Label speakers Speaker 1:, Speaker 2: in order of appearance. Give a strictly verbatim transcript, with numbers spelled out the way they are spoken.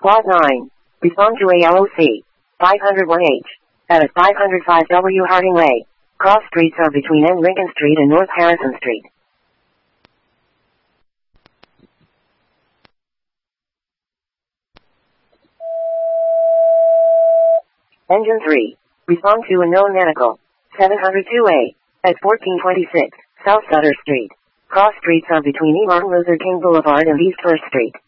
Speaker 1: Lot nine. Respond to A L O C. five oh one H. At a five oh five W Harding Way. Cross streets are between N Lincoln Street and North Harrison Street. Engine three. Respond to a known medical. seven oh two A. At fourteen twenty-six. South Sutter Street. Cross streets are between E. Martin Luther King Boulevard and East First Street.